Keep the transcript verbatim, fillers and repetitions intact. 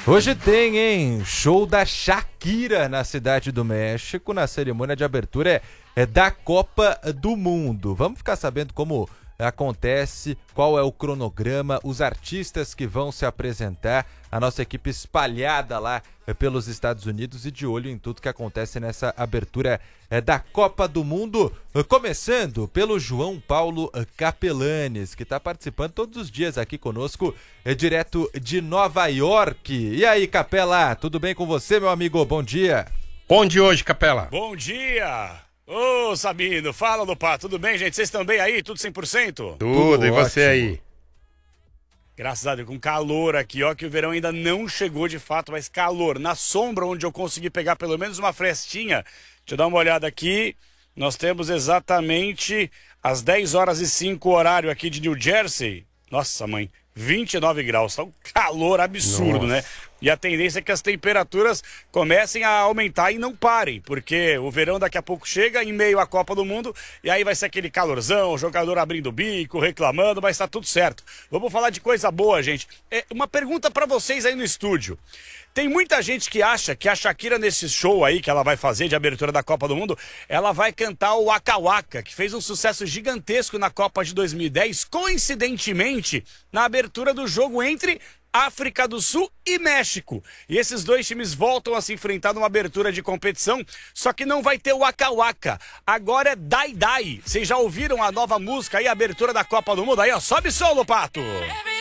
Hoje tem, hein? Show da Shakira na Cidade do México, na cerimônia de abertura é, da Copa do Mundo. Vamos ficar sabendo como acontece, qual é o cronograma, os artistas que vão se apresentar, a nossa equipe espalhada lá pelos Estados Unidos e de olho em tudo que acontece nessa abertura da Copa do Mundo, começando pelo João Paulo Capelanes, que está participando todos os dias aqui conosco, direto de Nova York. E aí, Capela, tudo bem com você, meu amigo? Bom dia. Onde hoje, Capela? Bom dia! Ô, Sabino, fala, Lupá, tudo bem, gente? Vocês estão bem aí? Tudo cem por cento? Tudo, Tudo e você ótimo. aí? Graças a Deus, com calor aqui, ó, que o verão ainda não chegou de fato, mas calor. Na sombra, onde eu consegui pegar pelo menos uma frestinha, deixa eu dar uma olhada aqui, nós temos exatamente às dez horas e cinco horário aqui de New Jersey. Nossa, mãe, vinte e nove graus, tá um calor absurdo, Nossa. né? E a tendência é que as temperaturas comecem a aumentar e não parem, porque o verão daqui a pouco chega em meio à Copa do Mundo e aí vai ser aquele calorzão, o jogador abrindo o bico, reclamando, mas tá tudo certo. Vamos falar de coisa boa, gente. É uma pergunta pra vocês aí no estúdio. Tem muita gente que acha que a Shakira nesse show aí que ela vai fazer de abertura da Copa do Mundo, ela vai cantar o Waka Waka, que fez um sucesso gigantesco na Copa de dois mil e dez, coincidentemente na abertura do jogo entre África do Sul e México. E esses dois times voltam a se enfrentar numa abertura de competição, só que não vai ter o Waka Waka. Agora é Dai Dai. Vocês já ouviram a nova música aí, a abertura da Copa do Mundo? Aí, ó, sobe som, Lopato!